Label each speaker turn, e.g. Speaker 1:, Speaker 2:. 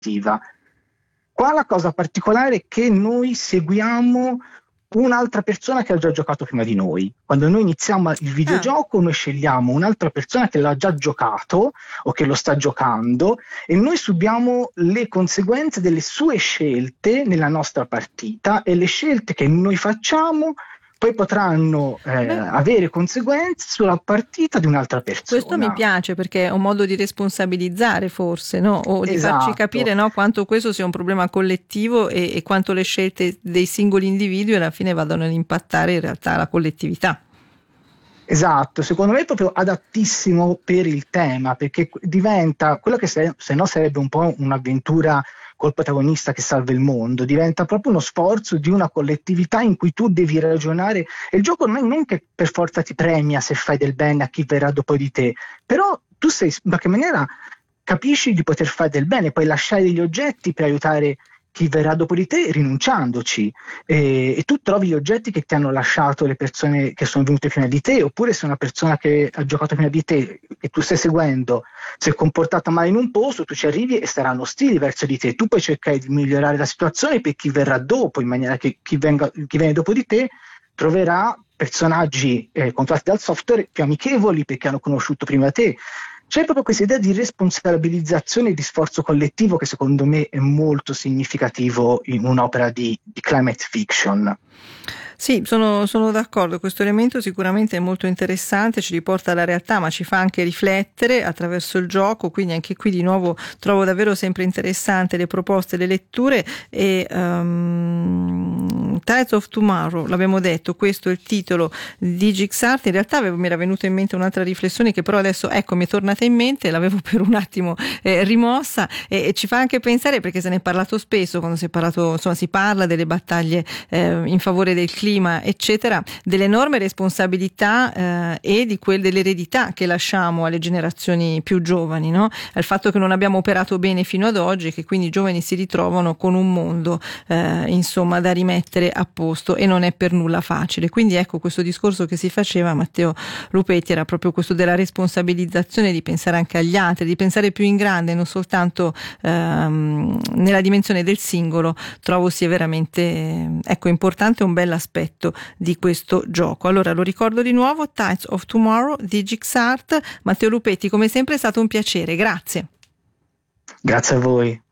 Speaker 1: collettiva. Qua la cosa particolare è che noi seguiamo un'altra persona che ha già giocato prima di noi. Quando noi iniziamo il videogioco, noi scegliamo un'altra persona che l'ha già giocato o che lo sta giocando e noi subiamo le conseguenze delle sue scelte nella nostra partita, e le scelte che noi facciamo poi potranno avere conseguenze sulla partita di un'altra persona.
Speaker 2: Questo mi piace, perché è un modo di responsabilizzare, forse, no? O di farci capire, no, quanto questo sia un problema collettivo e quanto le scelte dei singoli individui alla fine vadano ad impattare in realtà la collettività.
Speaker 1: Esatto, secondo me è proprio adattissimo per il tema, perché diventa quello che se no sarebbe un po' un'avventura col protagonista che salva il mondo, diventa proprio uno sforzo di una collettività in cui tu devi ragionare, e il gioco non che per forza ti premia se fai del bene a chi verrà dopo di te, però tu sei in qualche maniera capisci di poter fare del bene, puoi lasciare degli oggetti per aiutare chi verrà dopo di te rinunciandoci, e tu trovi gli oggetti che ti hanno lasciato le persone che sono venute prima di te, oppure se una persona che ha giocato prima di te e tu stai seguendo si è comportata male in un posto, tu ci arrivi e saranno ostili verso di te, tu puoi cercare di migliorare la situazione per chi verrà dopo, in maniera che chi viene dopo di te troverà personaggi controllati dal software più amichevoli perché hanno conosciuto prima te. C'è proprio questa idea di responsabilizzazione e di sforzo collettivo che secondo me è molto significativo in un'opera di climate fiction.
Speaker 2: Sì, sono d'accordo, questo elemento sicuramente è molto interessante, ci riporta alla realtà ma ci fa anche riflettere attraverso il gioco, quindi anche qui di nuovo trovo davvero sempre interessante le proposte, le letture. E Tides of Tomorrow, l'abbiamo detto, questo è il titolo di DigixArt. In realtà mi era venuta in mente un'altra riflessione che però adesso mi è tornata in mente, l'avevo per un attimo rimossa, e ci fa anche pensare, perché se ne è parlato spesso quando si parla delle battaglie in favore del clima eccetera, dell'enorme responsabilità e di dell'eredità che lasciamo alle generazioni più giovani, no? Al fatto che non abbiamo operato bene fino ad oggi e che quindi i giovani si ritrovano con un mondo insomma da rimettere a posto, e non è per nulla facile. Quindi ecco, questo discorso che si faceva Matteo Lupetti era proprio questo della responsabilizzazione, di pensare anche agli altri, di pensare più in grande, non soltanto nella dimensione del singolo. Trovo sia veramente importante, un bel aspetto di questo gioco. Allora lo ricordo di nuovo, Tides of Tomorrow di DigixArt. Matteo Lupetti, come sempre è stato un piacere, grazie.
Speaker 1: Grazie a voi.